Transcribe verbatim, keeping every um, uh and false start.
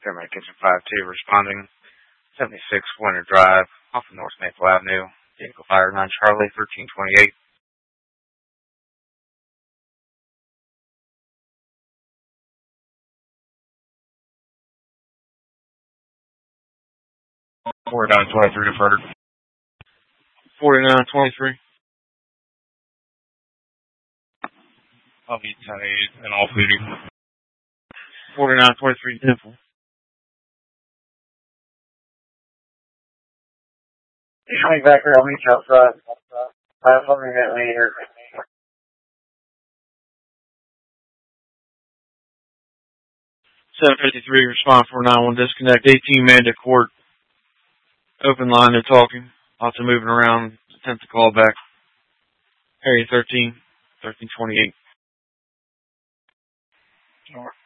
Paramedic Kitchen five two responding. seventy-six Winter Drive, off of North Maple Avenue. Vehicle fire nine Charlie, thirteen twenty-eight. forty-nine twenty-three deferred. forty-nine twenty-three. I'll be ten eight and all duty. forty-nine twenty-three, simple. Coming back here, I'll meet you outside. Five hundred minute later. seven fifty-three, respond four nine one, disconnect. eighteen man to court. Open line, they're talking. Lots of moving around. Attempt to call back. Area thirteen, thirteen twenty-eight. All right.